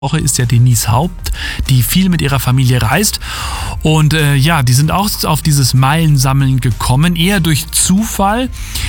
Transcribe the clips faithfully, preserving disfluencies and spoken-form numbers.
Woche ist ja Denise Haupt, die viel mit ihrer Familie reist. Und äh, ja, die sind auch auf dieses Meilensammeln gekommen, eher durch Zufall.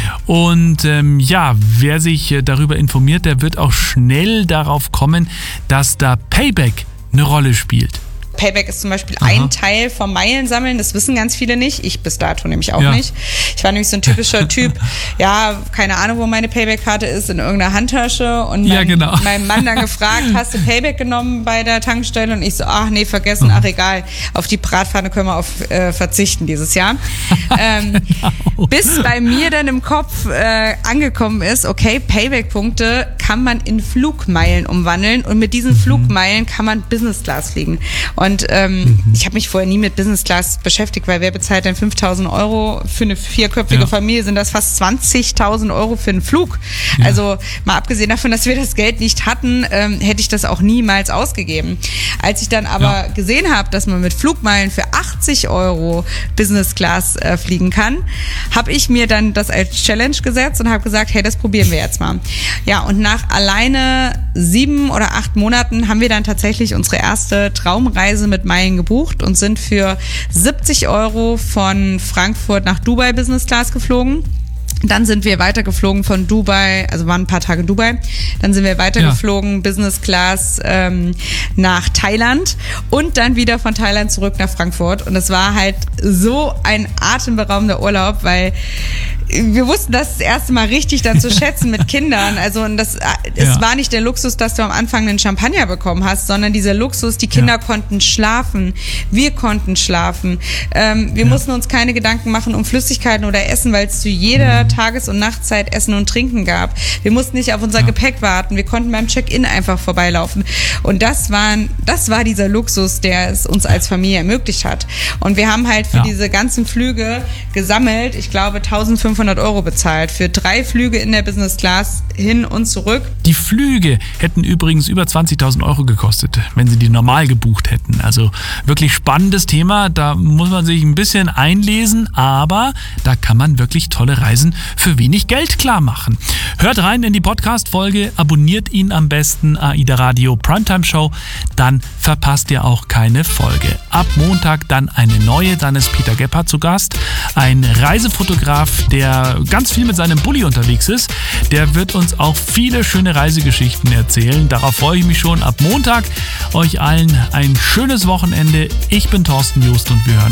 Und ähm, ja, wer sich äh, darüber informiert, der wird auch schnell darauf kommen, dass da Payback eine Rolle spielt. Payback ist zum Beispiel Aha. ein Teil vom Meilensammeln, das wissen ganz viele nicht, ich bis dato nämlich auch Ja. nicht. Ich war nämlich so ein typischer Typ, ja, keine Ahnung, wo meine Payback-Karte ist, in irgendeiner Handtasche und Ja, mein, genau. mein Mann dann gefragt, hast du Payback genommen bei der Tankstelle? Und ich so, ach nee, vergessen, ach egal, auf die Bratpfanne können wir auf, äh, verzichten dieses Jahr. ähm, Genau. Bis bei mir dann im Kopf äh, angekommen ist, okay, Payback-Punkte kann man in Flugmeilen umwandeln und mit diesen Flugmeilen kann man Business Class fliegen. Und ähm, mhm. ich habe mich vorher nie mit Business Class beschäftigt, weil wer bezahlt denn fünftausend Euro für eine vierköpfige Ja. Familie, sind das fast zwanzigtausend Euro für einen Flug. Ja. Also mal abgesehen davon, dass wir das Geld nicht hatten, ähm, hätte ich das auch niemals ausgegeben. Als ich dann aber Ja. gesehen habe, dass man mit Flugmeilen für achtzig Euro Business Class äh, fliegen kann, habe ich mir dann das als Challenge gesetzt und habe gesagt, hey, das probieren wir jetzt mal. Ja, und nach alleine sieben oder acht Monaten haben wir dann tatsächlich unsere erste Traumreise mit Meilen gebucht und sind für siebzig Euro von Frankfurt nach Dubai Business Class geflogen. Dann sind wir weitergeflogen von Dubai, also waren ein paar Tage in Dubai. Dann sind wir weitergeflogen, ja. Business Class ähm, nach Thailand und dann wieder von Thailand zurück nach Frankfurt. Und es war halt so ein atemberaubender Urlaub, weil wir wussten das das erste Mal richtig dann zu schätzen mit Kindern. Also und das, es Ja. war nicht der Luxus, dass du am Anfang einen Champagner bekommen hast, sondern dieser Luxus, die Kinder Ja. konnten schlafen, wir konnten schlafen. Ähm, wir Ja. mussten uns keine Gedanken machen um Flüssigkeiten oder Essen, weil es zu jeder Tages- und Nachtzeit Essen und Trinken gab. Wir mussten nicht auf unser Ja. Gepäck warten, wir konnten beim Check-in einfach vorbeilaufen. Und das waren, das war dieser Luxus, der es uns als Familie ermöglicht hat. Und wir haben halt für Ja. diese ganzen Flüge gesammelt, ich glaube eintausendfünfhundert Euro bezahlt, für drei Flüge in der Business Class hin und zurück. Die Flüge hätten übrigens über zwanzigtausend Euro gekostet, wenn sie die normal gebucht hätten. Also wirklich spannendes Thema, da muss man sich ein bisschen einlesen, aber da kann man wirklich tolle Reisen für wenig Geld klar machen. Hört rein in die Podcast-Folge, abonniert ihn am besten, AIDA Radio Primetime Show, dann verpasst ihr auch keine Folge. Ab Montag dann eine neue, dann ist Peter Gebhardt zu Gast, ein Reisefotograf, der ganz viel mit seinem Bulli unterwegs ist. Der wird uns auch viele schöne Reisegeschichten erzählen. Darauf freue ich mich schon ab Montag. Euch allen ein schönes Wochenende. Ich bin Thorsten Just und wir hören uns.